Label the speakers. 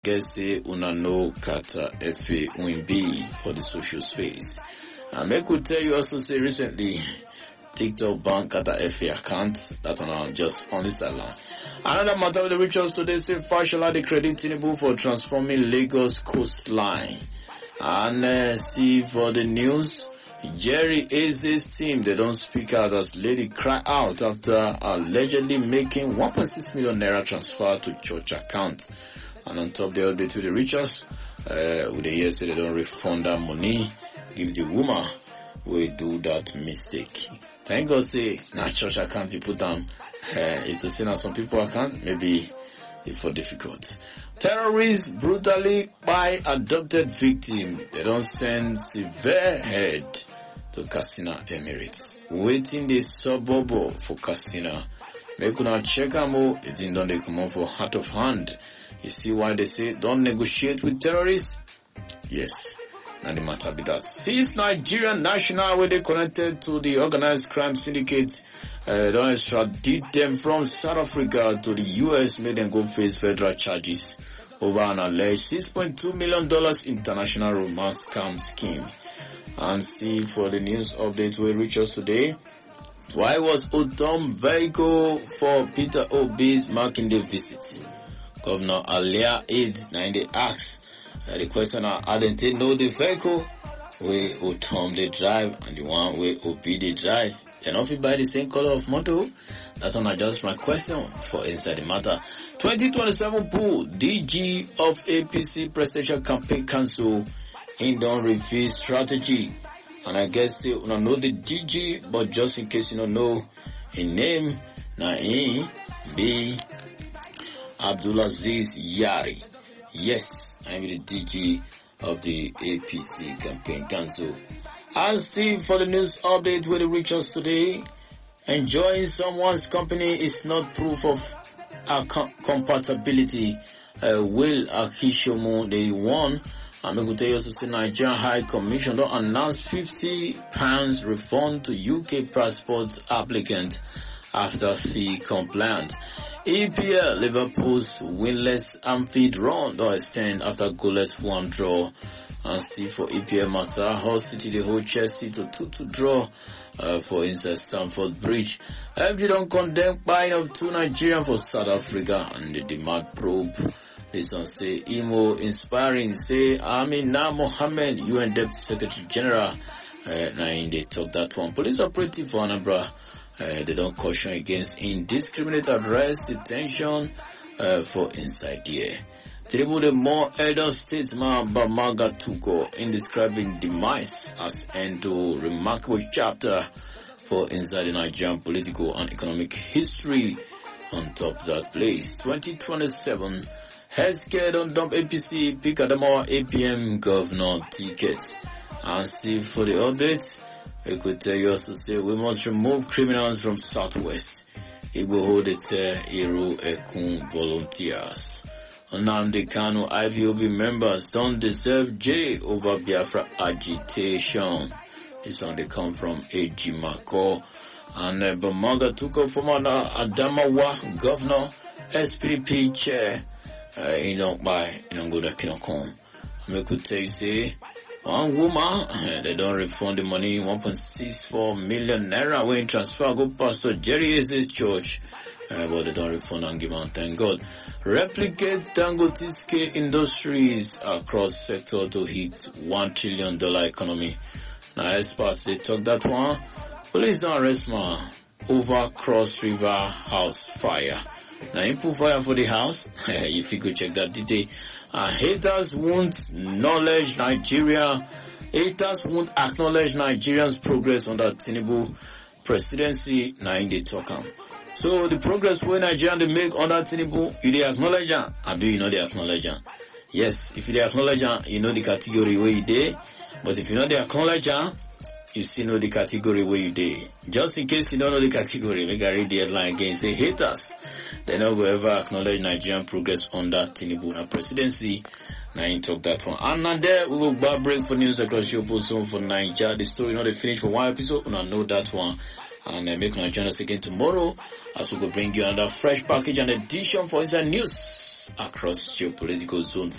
Speaker 1: Guess una know Kata Efe Wimbi for the social space. And I could tell you also say recently TikTok ban Kata Efe account that one just on the sideline. Another matter with the rituals today say Fashola the credit Tinubu for transforming Lagos coastline. And see for the news, Jerry Eze's team, they don't speak out as lady cry out after allegedly making 1.6 million naira transfer to church account. And on top the update to the richest, with the years they don't refund that money, give the woman we do that mistake. Thank God say, na church account you put down, if you say na some people account, maybe it's for difficult. Terrorists brutally by adopted victim, they don't send severe head to Katsina Emirates. Waiting the suburb for Katsina. Make una check am o, the thing don't they come on for heart of hand. You see why they say don't negotiate with terrorists? Yes, now the matter be that. Since Nigerian national where they connected to the organized crime syndicate, don't extradite them from South Africa to the US, made them go face federal charges over an alleged $6.2 million international romance scam scheme. And see for the news update will reach us today. Why was Utom vehicle for Peter Obi's Makinde visit? Governor Alia Aid 90 asks the question I didn't know the vehicle where Utom they drive and the one where Obi they drive. They're not fit by the same color of motor. That's not just my question for inside the matter. 2027 pool DG of APC Presidential Campaign Council in don't review strategy. And I guess you don't know the DG, but just in case you don't know his name, now he be Abdulaziz Yari. Yes, I'm the DG of the APC Campaign Council. And Steve, for the news update will reach us today. Enjoying someone's company is not proof of compatibility. Will Akishomo, they won. I'm going to tell you also say Nigerian High Commission don't announce £50 refund to UK passport applicant after fee compliant. EPL Liverpool's winless Anfield run don't extend after goalless 1 draw. And see for EPL matter, Hull City they hold Chelsea to 2-2 draw for inside Stamford Bridge. FG don't condemn buying of 2 Nigerians for South Africa and the demand probe. This one say Imo inspiring say Amina Mohammed UN Deputy Secretary General. Now they talk that one. Police operative for Anambra. They don't caution against indiscriminate arrest, detention for inside here. Tribute the more elder statesman Bamaga Tuko in describing demise as end to remarkable chapter for inside the Nigerian political and economic history. On top of that place, 2027 healthcare don't dump APC pick Adamawa APM governor ticket. And see for the updates, we could tell you also say we must remove criminals from Southwest. It will hold it Hero Ekun volunteers. Nnamdi Kanu IPOB members don't deserve jail over Biafra agitation. This one they come from Ejimako. And Bamaga Tuko former Adamawa governor, SPDP chair, he don't go that can come. I could tell you say, one woman, they don't refund the money, 1.64 million naira when transfer go Pastor Jerry Eze's church, but they don't refund and give and thank God. Replicate Dangote's industries across sector to hit $1 trillion economy. Now experts, they talk that one. Police don't arrest man over Cross River house fire. Now you put fire for the house. If you could check that detail. Haters won't acknowledge Nigerians' progress under Tinubu presidency. Now in the talk. So the progress where Nigerians they make under Tinubu, you they acknowledge them, and do you know they acknowledge them? Yes, if you they acknowledge them, you know the category where you dey. But if you know they acknowledge them, you still know the category where you dey. Just in case you don't know the category, make I read the headline again. Say haters, they not go ever acknowledge Nigerian progress under Tinubu presidency. Now you talk that one. And now there we will bar break for news across your post for Nigeria. The story not finished for one episode, and I know that one. And make us join us again tomorrow as we will bring you another fresh package and edition for inside news across geopolitical zone.